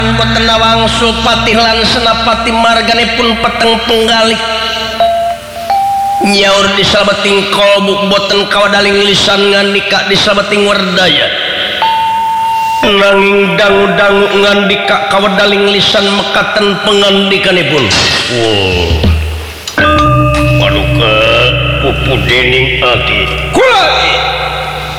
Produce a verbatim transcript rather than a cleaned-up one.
boten nawangsul patih lan senapati marganipun peteng penggalih nyaur di sabeting kolbu boten kawadaling lisan ngandika di sabeting werdaya nanging dangu-dangu ngandika kawadaling lisan mekaten pengandikanipun wow waduh ke pupu dening ati